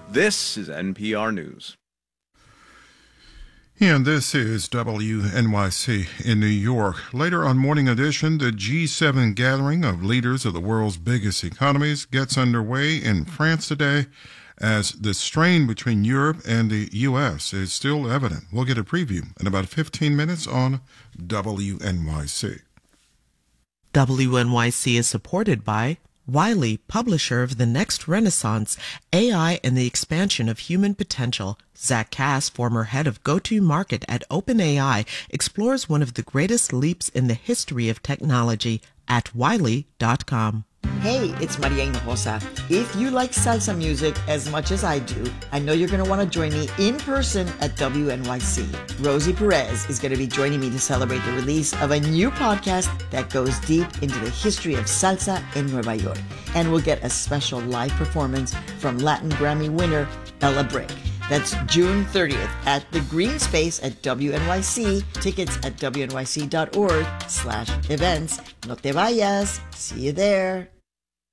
This is NPR News. And this is WNYC in New York. Later on Morning Edition, the G7 gathering of leaders of the world's biggest economies gets underway in France today as the strain between Europe and the U.S. is still evident. We'll get a preview in about 15 minutes on WNYC. WNYC is supported by Wiley, publisher of The Next Renaissance, AI and the Expansion of Human Potential. Zach Cass, former head of go-to-market at OpenAI, explores one of the greatest leaps in the history of technology at Wiley.com. Hey, it's Maria Hinojosa. If you like salsa music as much as I do, I know you're going to want to join me in person at WNYC. Rosie Perez is going to be joining me to celebrate the release of a new podcast that goes deep into the history of salsa in Nueva York. And we'll get a special live performance from Latin Grammy winner Ella Brick. That's June 30th at the Green Space at WNYC. Tickets at wnyc.org/events. No te vayas. See you there.